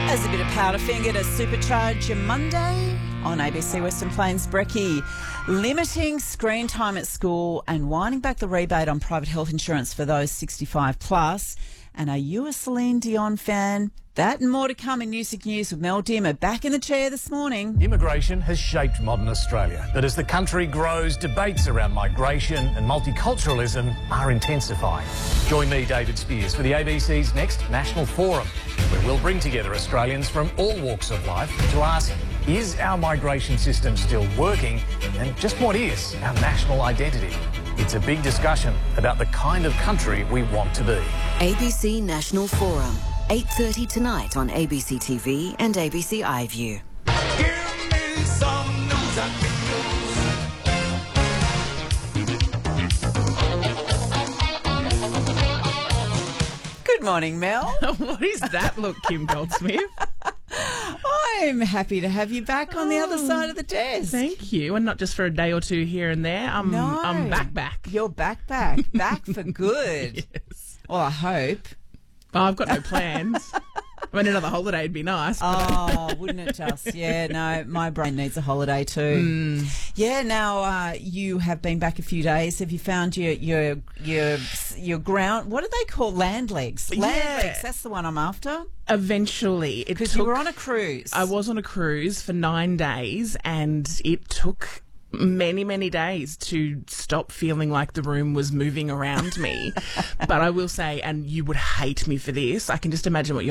As a bit of Powderfinger to supercharge your Monday on ABC Western Plains Brekkie. Limiting screen time at school and winding back the rebate on private health insurance for those 65 plus. And are you a Celine Dion fan? That and more to come in Music News with Mel Dimmer back in the chair this morning. Immigration has shaped modern Australia, but as the country grows, debates around migration and multiculturalism are intensifying. Join me, David Spears, for the ABC's next National Forum, where we'll bring together Australians from all walks of life to ask, is our migration system still working? And just what is our national identity? It's a big discussion about the kind of country we want to be. ABC National Forum, 8:30 tonight on ABC TV and ABC iView. Give me some news and Good morning, Mel. What is that look, Kim Goldsmith? I'm happy to have you back on the other side of the desk. Thank you. And not just for a day or two here and there. I'm back. You're back for good. Yes. Well, I hope. Oh, I've got no plans. I mean, another holiday would be nice. Oh, wouldn't it just? Yeah, no, my brain needs a holiday too. Yeah, now you have been back a few days. Have you found your ground? What do they call land legs? Land legs. That's the one I'm after. Eventually, Because you were on a cruise. I was on a cruise for 9 days, and it took many days to stop feeling like the room was moving around me. But I will say, and you would hate me for this, I can just imagine what